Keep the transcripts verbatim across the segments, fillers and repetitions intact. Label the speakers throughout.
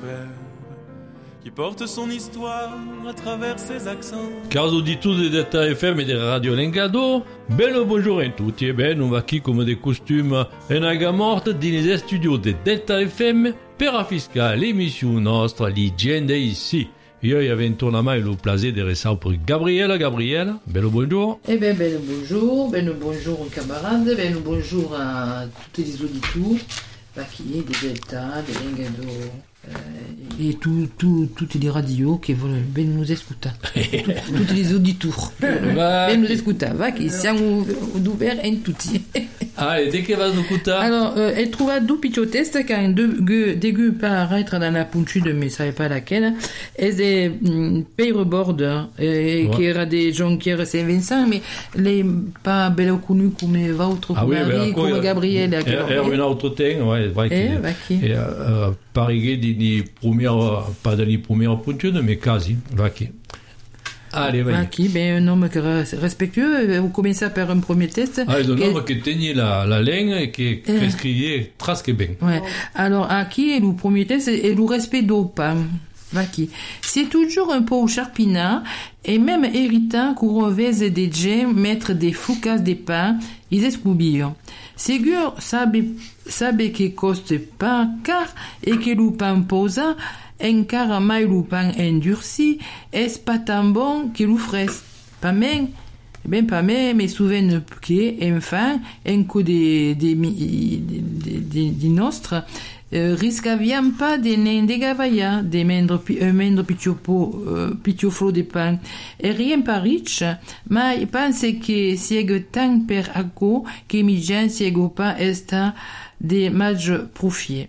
Speaker 1: superbe qui porte son histoire à travers ses accents.
Speaker 2: Cari auditori di Delta F M e di Radio Lengado, bello buongiorno a tutti e ben nuova qui come de costume e una morte dine studio di Delta F M per affiscare l'emissione nostra Legende ici. Io avendo mai il piacere di restare per Gabriella. Gabriella, bello buongiorno.
Speaker 3: Eh bien, bello buongiorno, bello buongiorno camarades, bello buongiorno a tutti gli auditori, qui di Delta, di Lengado. Euh, et tout, tout, toutes les radios qui veulent bien nous écouter. Toutes les auditeurs. Bien nous écouter. Va, qui siamo ouverts en tutti.
Speaker 2: Allez, dès que va nous écouter.
Speaker 3: Alors, euh, elle trouva deux petits tests quand deux dégueu paraître dans la puntude, mais ça savait pas laquelle. Et des um, paperboard, euh, ouais. Qui era des gens qui étaient Saint-Vincent, mais les pas bien connus comme Vautro,
Speaker 2: ah, oui,
Speaker 3: Marie, comme
Speaker 2: euh,
Speaker 3: Gabriel.
Speaker 2: Et un autre temps, ouais, vrai
Speaker 3: eh, va qui.
Speaker 2: Et, euh, Paris di première, pas de la première puntude, mais quasi, va qui. Allez, va
Speaker 3: qui. Ben, un homme respectueux, vous commencez par un premier test.
Speaker 2: Ah, un homme qui tenait la, la ligne et qui eh. prescrivait presque bien.
Speaker 3: Ouais. Alors, à qui le premier test est le respect d'eau, pas. Qui. C'est toujours un peu charpinat, et même héritant qu'on revise des jets, mettre des foucas des pains, ils escoubillent. Ségur sabe, sabe que coste pas car, et que le pain posa, encara mai le pain endurci, est pas tant bon que le frais. Pas même, ben pas même, mais souvent que, enfin, un coup des, des, des, des, des nostres, Euh, riscaviam pas de nen de gavaia, de mendro, un mendro piccioppo, uh, piccioflo de pan, e rien pas riche, ma pense que siego tant per acco, que mi gen siego pas esta de mage profier.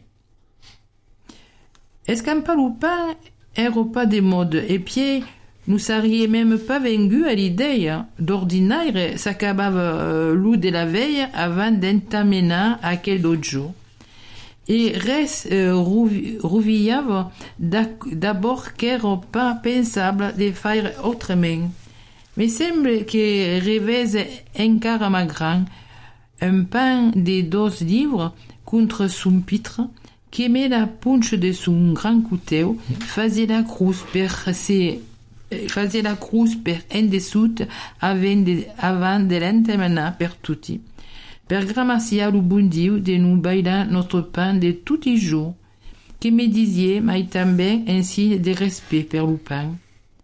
Speaker 3: Escampa le pain, ero pas de mode, et pied, nous serions même pas venus à l'idée d'ordinaire, s'accabava euh, l'eau de la veille avant d'entamener à quel autre jour. Et res euh, rouviava d'abord qu'era pas pensable de faire autrement. Mais semble que revese encara magran un pain de dos livres contre son pitre, qui met la punche de son grand couteau, faisait la crouse per se, faisait la crouse per en dessous avant de, avant de l'entamener per tutti. Per gramarcia le bon Dieu de nous bailar notre pain de tous les jours, que me disiez, mais também ainsi de respect per le pain.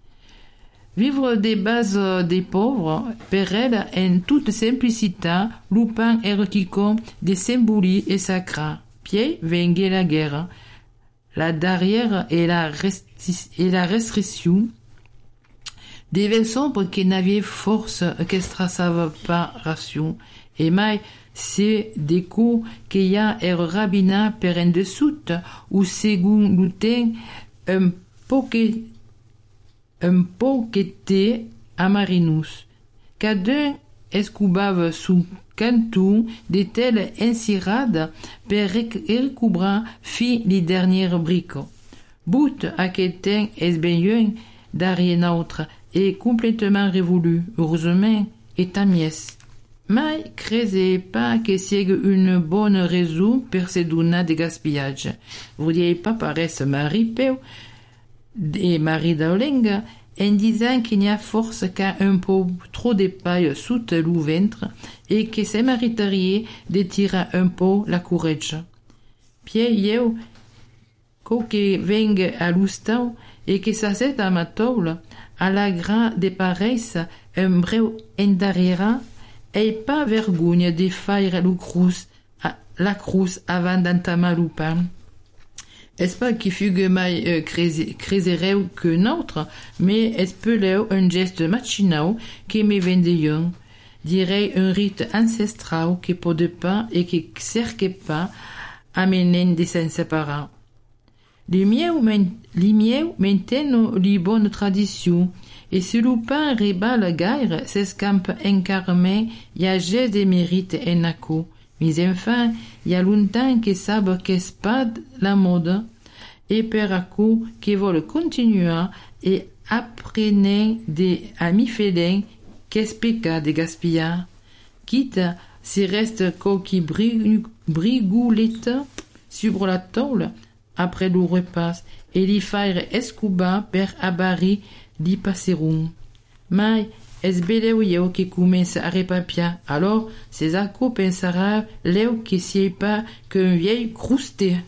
Speaker 3: Vivre des bases des pauvres, per elle, en toute simplicité, le pain est requicon de symbolique et sacré. Puis vengue la guerre, la derrière et la, resti- et la restriction, des vaisseaux qui n'avaient force qu'estrassava pas ration, et mai c'est des coups qu'il y a er rabina per en dessous, ou segun l'uten un poquet, un poquete a marinus. Cadun escubava sous canton de telles encirades per recubrar fi les dernières briques. But à quel temps es ben d'arrien autre, et complètement révolu, heureusement, et ta miesse. Mais creusez pas que c'est une bonne raison pour se donner de gaspillage. Vous n'avez pas paraître Marie Peu et Marie Daulenga en disant qu'il n'y a force qu'à un peu trop de paille sous le ventre et que c'est méritarié de tirer un peu la courage. Puis eu, que venga à l'ustau et que s'assette à ma table, à la grande de pareils, un breu en derrière, et pas vergogne de faire le crous, la crous avant d'entamer le pain. Est-ce pas qu'il fugue mai euh, crésereu que notre, mais est-ce peut un geste machinal qui me vendait dirait un rite ancestral qui peut de pas et qui cerque pas à mener des séparants. Les miens maintiennent les bonnes traditions, et si le pain rebat la guerre, s'escampe encarmé, y a j'ai des mérites en acco. Mais enfin, y a longtemps que savent qu'est-ce pas la mode, et per acco qui veulent continuer et apprennent des amis félins qu'est-ce pécat de gaspillard. Quitte, si reste coquille brigoulette sur la tôle, après le repas e li faire escubar per abari li passerum. Mai es beleu io che comença a repapia, alors ses acco pensarà leu che sia pas qu'un vieil crousté.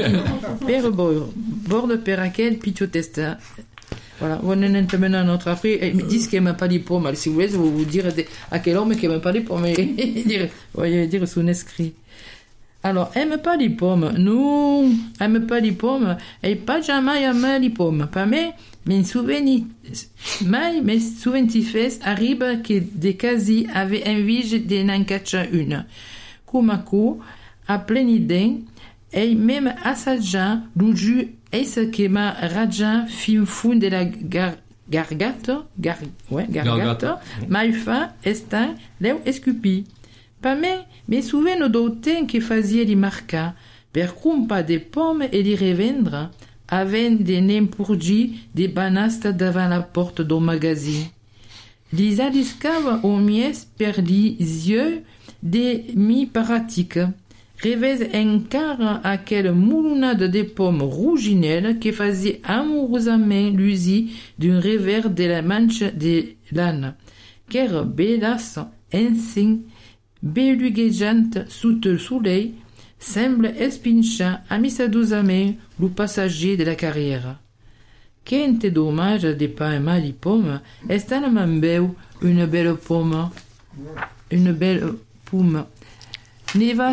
Speaker 3: Per bord, bord per aquel piccio testa. Voilà, on est maintenant notre après. Ils me disent qu'elle m'a pas dit pomme. Si vous voulez, je vais vous dire à quel homme qu'elle m'a pas dit pomme. dire, voyez, dire son inscrit. Alors, elle m'a pas dit pomme. Nous, elle m'a pas dit pomme. Et pas jamais elle m'a dit pomme. Pas mais, mais souvenir, mais, mais souvenir arrive que des quasi avaient envie de n'en catcher une. Kumako, à pleine idée, et même assageant, l'ouju et ce qui m'a raja fin fun de la gar, gargata, gar, ouais, gargata, mai fa estan leu escupi. Pas me, me souveno d'auten que faisait li marca, per cumpa de pommes et li revendre, avant de n'imporgi des banastes devant la porte do magasin. Li aliscava au mies per li yeux de mi pratique. Revès encara aquelle moulonnade de pommes rouginelles qui faisait amoureusement l'usi d'un revers de la manche de l'âne, car bellas, ensignes, beluguejantes sous le soleil, semble espincha amistadosament le passager de la carrière. Quel dommage de pas mal de pommes, est tellement beau une belle pomme, une belle pomme. Ne va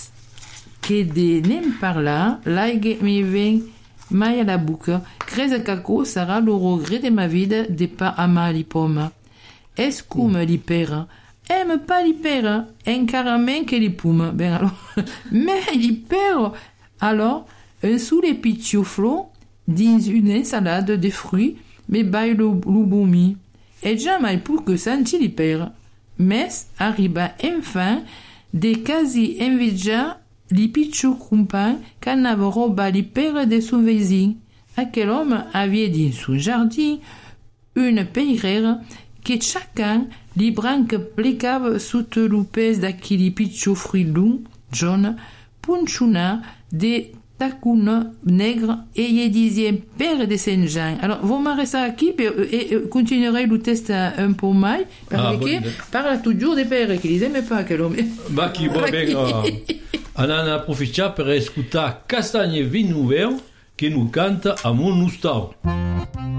Speaker 3: que de nem parlar, l'aigua me vient mai à la bouche. Crez qu'aco sera le regret de ma vie de pas amar les pommes. Est-ce qu'on me l'hyper? Aime pas l'hyper, encarament que les pommes. Ben alors, mais l'hyper, alors, un sous les piccioflos, dans une salade de fruits, mais baille le louboumi. Et jamais pour que senti l'hyper. Mais arriva enfin de quasi envidia li picciu compagn qu'en avait roba li père de son voisin. Aquel homme avait dans son jardin une peyrère que chacun li branque plecava sous le pèse d'aquili picciu fruit long, jaune, punchuna, de tacune nègre, et il disait père de Saint-Jean. Alors, vous m'arrêtez ça aquí, et, et continuerez le test un peu mai, parce que ah, parle toujours des pères qui les aiment pas, quel homme.
Speaker 2: Bah, qui va bien. On en a profité pour écouter Castagne Vin Ouvert qui nous cante à mon Noustau.